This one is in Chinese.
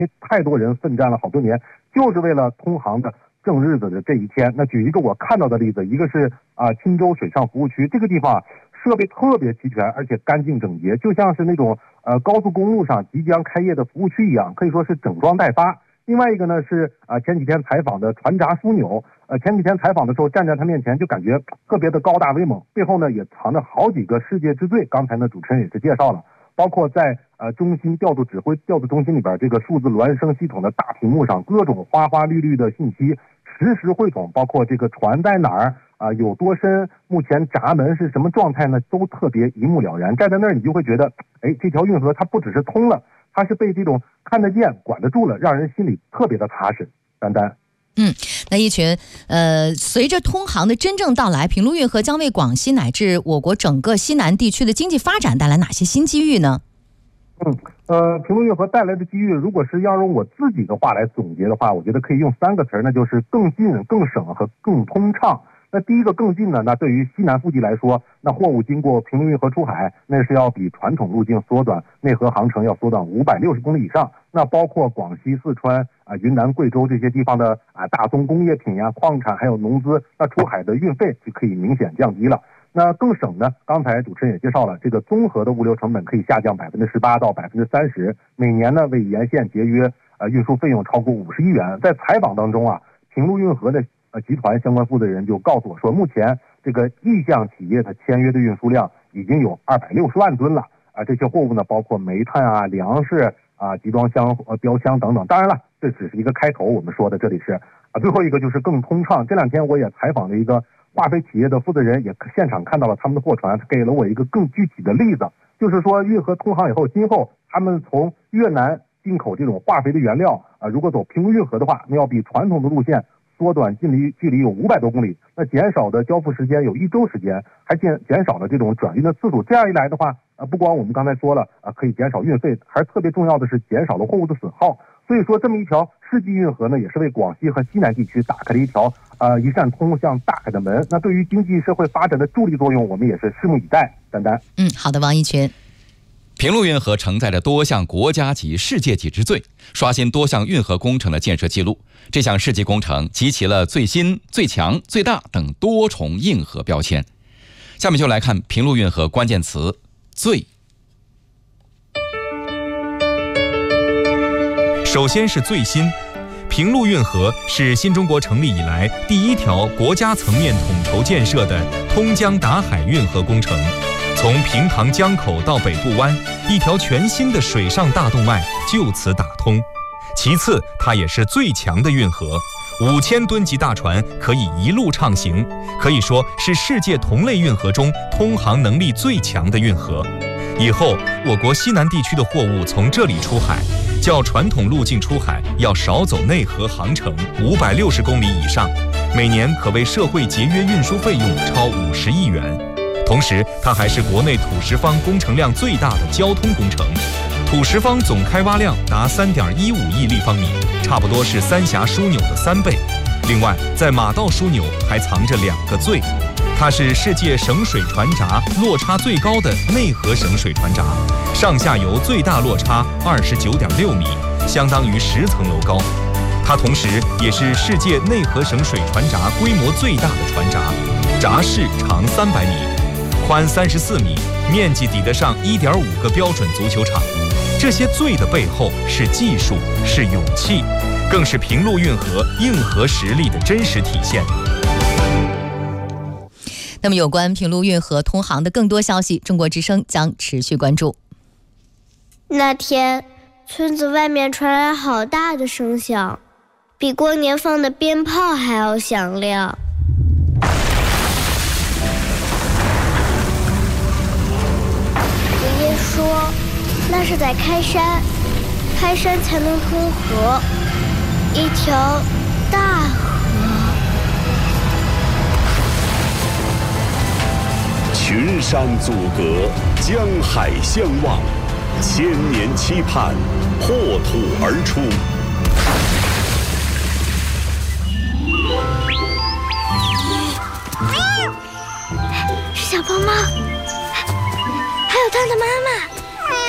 因为太多人奋战了好多年，就是为了通航的正日子的这一天。那举一个我看到的例子，一个是钦州水上服务区，这个地方设备特别齐全，而且干净整洁，就像是那种高速公路上即将开业的服务区一样，可以说是整装待发。另外一个呢是前几天采访的船闸枢纽，前几天采访的时候站在他面前就感觉特别的高大威猛，背后呢也藏着好几个世界之最。刚才呢主持人也是介绍了，包括在中心调度中心里边这个数字孪生系统的大屏幕上，各种花花绿绿的信息实时汇总，包括这个船在哪儿有多深，目前闸门是什么状态呢，都特别一目了然。站在那儿你就会觉得，这条运河它不只是通了，它是被这种看得见管得住了，让人心里特别的踏实。丹丹， 那一群随着通航的真正到来，平陆运河将为广西乃至我国整个西南地区的经济发展带来哪些新机遇呢？ 平陆运河带来的机遇，如果是要用我自己的话来总结的话，我觉得可以用3个词，那就是更近、更省和更通畅。那第一个更近呢，那对于西南腹地来说，那货物经过平陆运河出海，那是要比传统路径缩短内河航程要缩短560公里以上。那包括广西、四川云南、贵州这些地方的大宗工业品呀、矿产还有农资，那出海的运费就可以明显降低了。那更省呢，刚才主持人也介绍了，这个综合的物流成本可以下降18%到30%，每年呢为沿线节约运输费用超过50亿元。在采访当中平陆运河的集团相关负责人就告诉我说，目前这个意向企业的签约的运输量已经有260万吨了这些货物呢包括煤炭粮食集装箱标枪等等。当然了，这只是一个开头，我们说的这里是最后一个就是更通畅。这2天我也采访了一个化肥企业的负责人，也现场看到了他们的货船，给了我一个更具体的例子，就是说运河通航以后，今后他们从越南进口这种化肥的原料如果走平陆运河的话，那要比传统的路线缩短距离有500多公里，那减少的交付时间有1周时间，还减少了这种转运的次数。这样一来的话不光我们刚才说了可以减少运费，还特别重要的是减少了货物的损耗。所以说这么一条世纪运河呢，也是为广西和西南地区打开了一条一扇通向大海的门。那对于经济社会发展的助力作用，我们也是拭目以待。丹丹， 好的，王一群。 平陆运河承载着多项国家级、世界级之最，刷新多项运河工程的建设记录。这项世纪工程集齐了最新、最强、最大等多重硬核标签。下面就来看平陆运河关键词“最”。 首先是最新，平陆运河是新中国成立以来第一条国家层面统筹建设的通江达海运河工程。从平塘江口到北部湾，一条全新的水上大动脉就此打通。其次，它也是最强的运河，5000吨级大船可以一路畅行，可以说是世界同类运河中通航能力最强的运河。以后，我国西南地区的货物从这里出海，较传统路径出海要少走内河航程560公里以上，每年可为社会节约运输费用超50亿元。同时，它还是国内土石方工程量最大的交通工程，土石方总开挖量达3.15亿立方米，差不多是三峡枢纽的3倍。另外，在马道枢纽还藏着2个最，它是世界省水船闸落差最高的内河省水船闸，上下游最大落差29.6米，相当于10层楼高。它同时也是世界内河省水船闸规模最大的船闸，闸室长300米。宽34米，面积抵得上1.5个标准足球场。这些最的背后是技术，是勇气，更是平陆运河硬核实力的真实体现。 那么有关平陆运河通航的更多消息，中国之声将持续关注。 那天，村子外面传来好大的声响，比过年放的鞭炮还要响亮。说那是在开山，开山才能通河，一条大河。 群山阻隔，江海相望，1000年期盼，破土而出。 是小胖猫，还有它的妈妈。